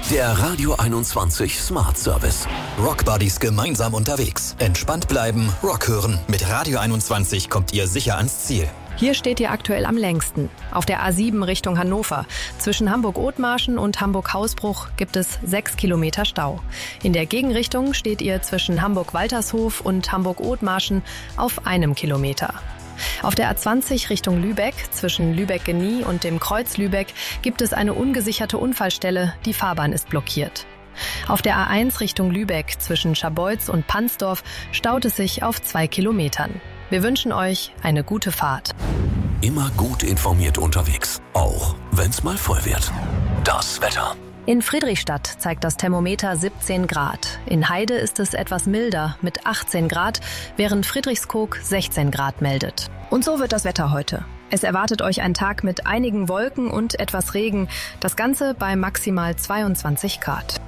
Der Radio 21 Smart Service. Rockbuddies gemeinsam unterwegs. Entspannt bleiben, Rock hören. Mit Radio 21 kommt ihr sicher ans Ziel. Hier steht ihr aktuell am längsten. Auf der A7 Richtung Hannover. Zwischen Hamburg-Othmarschen und Hamburg-Hausbruch gibt es 6 Kilometer Stau. In der Gegenrichtung steht ihr zwischen Hamburg-Waltershof und Hamburg-Othmarschen auf 1 Kilometer. Auf der A20 Richtung Lübeck, zwischen Lübeck-Genie und dem Kreuz Lübeck, gibt es eine ungesicherte Unfallstelle. Die Fahrbahn ist blockiert. Auf der A1 Richtung Lübeck, zwischen Scharbeutz und Pansdorf, staut es sich auf 2 Kilometern. Wir wünschen euch eine gute Fahrt. Immer gut informiert unterwegs, auch wenn's mal voll wird. Das Wetter. In Friedrichstadt zeigt das Thermometer 17 Grad. In Heide ist es etwas milder mit 18 Grad, während Friedrichskoog 16 Grad meldet. Und so wird das Wetter heute. Es erwartet euch ein Tag mit einigen Wolken und etwas Regen. Das Ganze bei maximal 22 Grad.